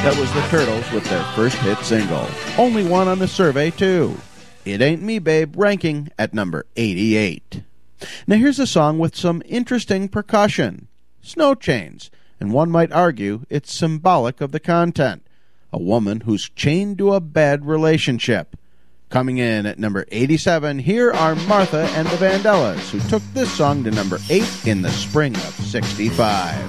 That was the Turtles with their first hit single. Only one on the survey, too. It Ain't Me, Babe, ranking at number 88. Now here's a song with some interesting percussion. Snow Chains, and one might argue it's symbolic of the content. A woman who's chained to a bad relationship. Coming in at number 87, here are Martha and the Vandellas, who took this song to number 8 in the spring of '65.